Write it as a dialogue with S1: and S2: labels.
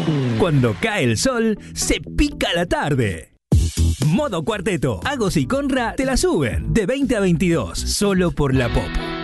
S1: Cuando cae el sol, se pica la tarde. Modo Cuarteto. Agos y Conra te la suben de 20 a 22, solo por la Pop.